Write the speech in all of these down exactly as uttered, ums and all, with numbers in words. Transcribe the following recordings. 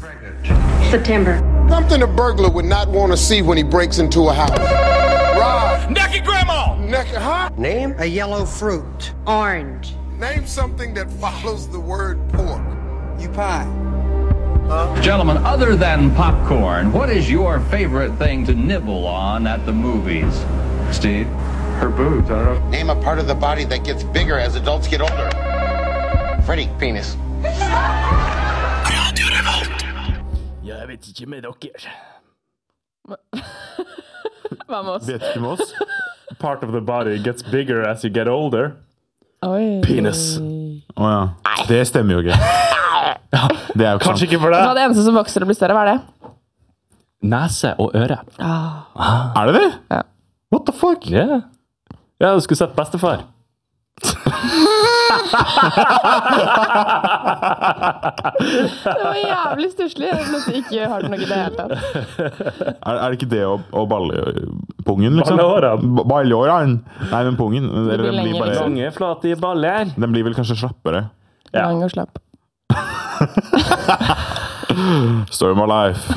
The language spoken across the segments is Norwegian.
September. Something a burglar would not want to see when he breaks into a house. Rob. Naked grandma! Naked, huh? Name a yellow fruit. Orange. Name something that follows the word pork. You pie. Gentlemen, other than popcorn, what is your favorite thing to nibble on at the movies? Steve? Her boobs, I don't know. Name a part of the body that gets bigger as adults get older. Freddy, penis. Jeg vet ikke med dere. Hva med oss? Vet ikke med oss. Part of the body gets bigger as you get older. Oi. Penis. Åja, oh, ja. Det stemmer jo ikke. Det er jo Kanskje sant. ikke for deg. Hva er det eneste som vokser og blir større? Hva er det? Nese og øre. Ah. Er det det? Ja. What the fuck? Yeah. Ja, du skulle sett bestefar. Det var jævlig stusslig. Jeg nesten ikke har noe i det hele tatt. Er, er det ikke det å, å balle pungen, liksom? Balleårene. Ba- Balleårene? Nei, men pungen. Den blir blir lenger, bare- liksom. Lange, flate i baller. Den blir vel kanskje slappere. Ja. Lang og slapp. Story of my life.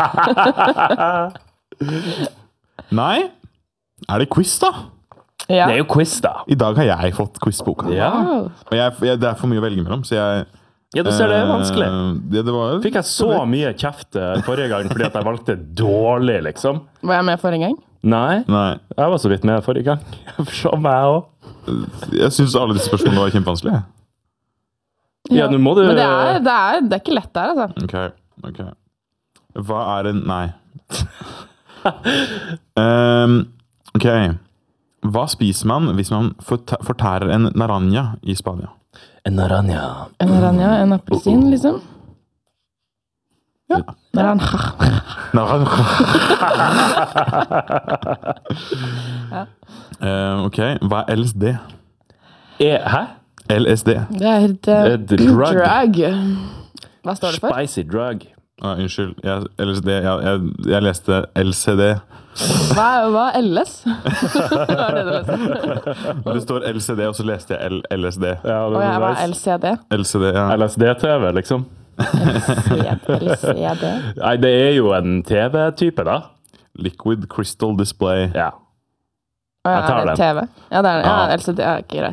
Nei? Er det quiz, da? Ja. Det er jo quiz, da. I dag har jeg fått quizboka. Ja. Wow. Og jeg, jeg, det er for mye å velge mellom, så jeg... Ja, du ser det er vanskelig. eh, det, det var, Fikk jeg så mye kjeft eh, forrige gang fordi at jeg valgte dårlig, liksom? Var jeg med forrige gang? Nei, Nei, jeg var så vidt med forrige gang. Så meg også. jeg synes alle disse spørsmålene var kjempevanskelige. Ja, nå må du... Men det er, det er, det er ikke lett der, altså. Ok, ok. Hva er en... Nei. um, ok. Hva spiser man hvis man forta- fortærer en naranja i Spania? En naranja. En aranja, en appelsin, liksom. Ja. Naranja. Naranja. Ja. Uh, ok, hva er L S D? E, hæ? L S D. Det er et uh, Et drug. drug. Hva står det for? Spicy drug. Ah, unnskyld, jeg, L S D, jeg, jeg, jeg leste L C D. Hva, hva er L S? Hva er det du leste? Det står L C D, og så leste jeg L LSD. Ja, det Og jeg var nice. L C D. L C D, ja. L S D-T V, liksom. L C D. Nei, det er jo en T V-type, da. Liquid Crystal Display. Ja. Å, ja, Jeg tar er det den. T V? Ja, det er ja, Ja. L C D. Ja, ikke greit.